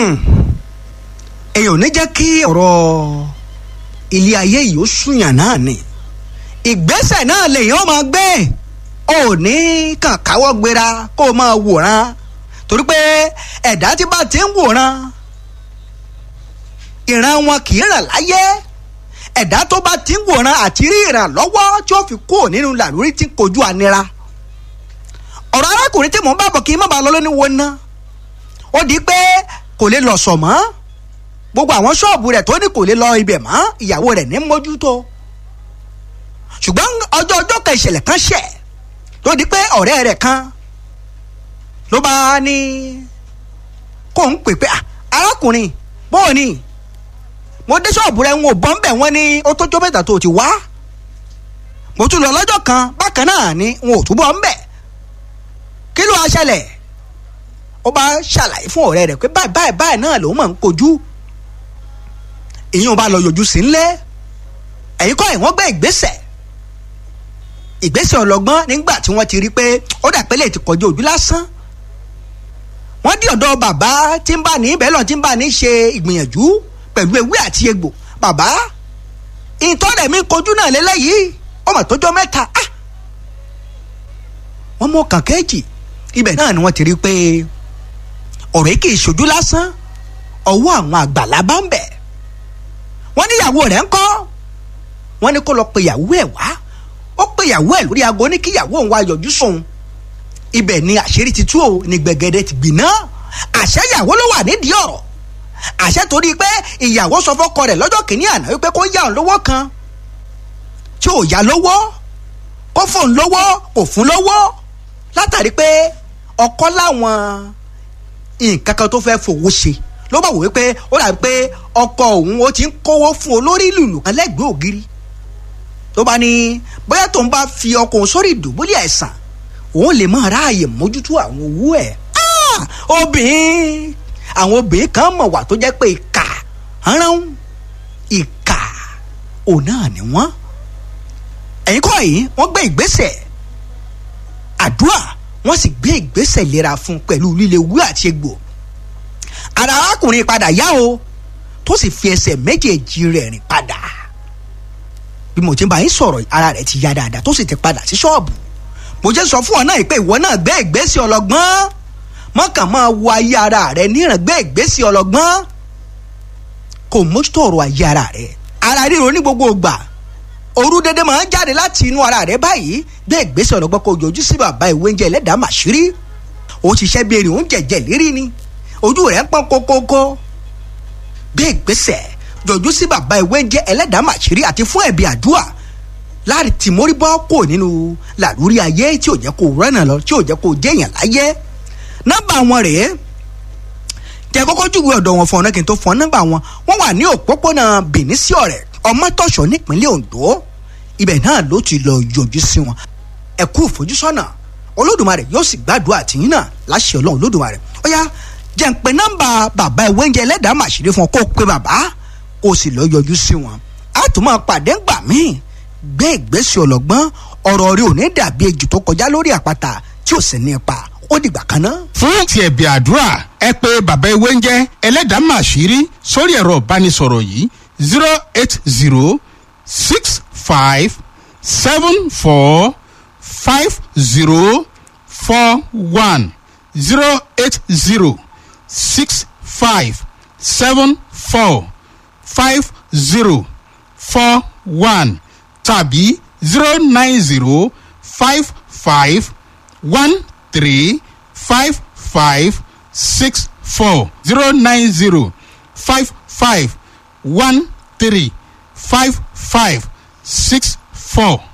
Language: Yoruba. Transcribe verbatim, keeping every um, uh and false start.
èyàn ò ní jẹ́ kí ọ̀rọ̀ ilé ayé yìí ó súnyàn náà ni ìgbésẹ̀ náà lèyàn máa gbé ò ní kàn káwọ́ gbéra kó o máa wòran torí pé ẹ̀dá tí bá ti ń wòran ìran wọn kì í ràn láyé ẹ̀dá tó bá ti ń wòran àti rí ìrànlọ́wọ́ tí ó fi kúrò nínú làlórí tí ń kojú ànira ọ̀rọ̀ arákùnrin tí mò ń bá bọ̀ kí n má bàa lọ lóní wo ná ó di pé kò lè lọ sọ̀ mọ́ gbogbo àwọn ṣọ́ọ̀bù rẹ̀ tó ní kò lè lọ ibẹ̀ mọ́ ìyàwó rẹ̀ ní mójútó ṣùgbọ́n ọjọ́ ọjọ́ kan ìṣẹ̀lẹ̀ kan ṣẹ̀ tó di pé ọ̀rẹ́ rẹ̀ kan ló bá ní kó ń pè pé arákùnrin bóò ni mo dé ṣọ́ọ̀bù rẹ̀ ń wò bọ́ ń bẹ̀ wọ́n ní ó tó jó mẹ́ta tó ti wá mo tún lọ lọ́jọ́ kan bákan náà ni n ò túbọ̀ ń bẹ̀ kí ló wá ṣẹlẹ̀ ó bá ṣàlàyé fún ọ̀rẹ́ rẹ̀ pé báyìí báyìí báyìí náà lòun máa ń kojú èyí ò bá lọ yọjú sí ńlẹ̀ ẹ̀yin kọ́ ẹ̀ wọ́n gbé ìgbésẹ̀ ìgbésẹ̀ ọlọ́gbọ́n nígbà tí wọ́n ti rí pé ó dà pé lè ti kọjú ojú lásán wọ́n dí ọ̀dọ̀ bàbá tí ń bá ní ibẹ̀ lọ tí ń bá ní ṣe ìgbìyànjú pẹ̀lú ewé àti egbò bàbá ìtọ́rẹ̀ mi kojú náà lélẹ́yìí ọmọ tó jọ mẹ́ta ah wọ́n mú ọkàn kejì ibẹ̀ náà ni wọ́n ti rí pé ọ̀rọ̀ yìí kì í ṣojú lásán ọwọ́ àwọn àgbàlá bá ń bẹ̀ wọ́n ní ìyàwó rẹ̀ ń kọ́ wọ́n ní kó lọ pe ìyàwó ẹ̀ wá ó pe ìyàwó ẹ̀ lórí aago ní kí ìyàwó òun wá yọjú sóun ibẹ̀ ni àṣírí ti tú o ní gbẹ̀gẹ̀dẹ̀ ti gbiná àṣẹ ìyàwó ló wà nídìí ọ̀rọ̀ àṣẹ torí pé ìyàwó sọ fọ́kọ rẹ̀ lọ́jọ́ kìíní àná wípé kó yá òun lówó kan tí ò yá lówó kó fóun lówó kò fún lówó látàrí pé ọkọ láwọn nǹkan kan tó fẹ́ fowó ṣe ló bá wò wípé ó dàbí pé ọkọ òun ó ti ń kówó fún olórí lùlù kan lẹ́gbẹ̀ẹ́ ògiri tó bá ní bóyá tóun bá fi ọkọ òun sórí ìdùbúlẹ̀ àìsàn òun lè máa ráàyè mójútó àwọn owó ẹ̀ obìnrin àwọn obìnrin kan mọ̀ wà tó jẹ́ pé ìkà rán ìkà òun náà ni wọ́n ẹ̀yin kọ́ yìí wọ́n gbé ìgbésẹ̀ àdúrà wọ́n sì gbé ìgbésẹ̀ ìlera fún pẹ̀lú líle wú àti egbò ara arákùnrin padà yá o tó sì fi ẹsẹ̀ méjèèjì rẹ̀ rìn padà bí mo ti bá yín sọ̀rọ̀ ara rẹ̀ ti yá dáadáa tó sì ti padà sí ṣọ́ọ̀bù mo jẹ́ sọ fún ọ náà pé ìwọ náà gbé ìgbésẹ̀ ọlọ́gbọ́n mọ́kàn máa wo ayé ara rẹ̀ níran gbé ìgbésẹ̀ ọlọ́gbọ́n kò mójútó ọ̀rọ̀ ayé ara rẹ̀ ara ríro ní gbogbo ìgbà òru dédé máa ń jáde láti inú ara rẹ̀ báyìí gbé ìgbésẹ̀ ọlọ́gbọ́n kó yọjú sí bàbá ìwé oúnjẹ ẹlẹ́dàá màṣírí ó ti ṣẹ́ bí erin òun jẹ̀jẹ̀ lérí ni ojú rẹ̀ ń pọ́n kókókó gbé ìgbésẹ̀ yọjú sí bàbá ìwé oúnjẹ ẹlẹ́dàá màṣírí àti fún ẹ̀bí àdúrà láti tì mórí bọ́ kò nínú làlúrí ayé tí ò jẹ́ kó rẹ́nà lọ tí ò jẹ́ kó jẹ́yàn láyé nọ́mbà wọn rèé tẹ kọ́kọ́ júwe ọ̀dọ̀ wọn fún ọ̀nà kí n tó fún ọ nọ́mbà wọn wọ́n wà ní òpópónà Benin sí Ọ̀rẹ́ Ọmọtọ́ṣọ́ nípínlẹ̀ Ondo ibẹ̀ náà ló ti lọ yọjú sí wọn ẹ kú ìfojúsọ́nà Olódùmarè yóò sì gbàdúrà tìyín náà láṣẹ Ọlọ́run Olódùmarè ó yá jẹ́ ń pe nọ́mbà bàbá ìwé oúnjẹ ẹlẹ́dàá màṣírí fún ọ kó o pe bàbá kó o sì lọ yọjú sí wọn á tún máa pàdé ńgbà míì gbé ìgbésẹ̀ ọlọ́gbọ́n ọ̀rọ̀ rẹ ò ní dàbí ejò tó kọjá lórí àpáta tí ò sì ní ipa ó dìgbà kan náà. fún ti ẹ̀bì àdúrà ẹ pè bàbá ewé ń jẹ́ ẹlẹ́dàá màṣírí sórí ẹ̀rọ ìbánisọ̀rọ̀ yìí zero eight zero six five seven four five zero four one zero eight zero six five seven four five zero four one tàbí zero nine zero five five one three five five six four zero nine zero five five one three five five six four.